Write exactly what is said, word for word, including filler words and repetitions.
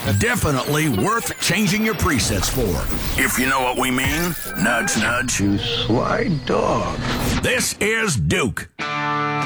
Definitely worth changing your presets for. If you know what we mean. Nudge, nudge. You sly dog. This is Duke.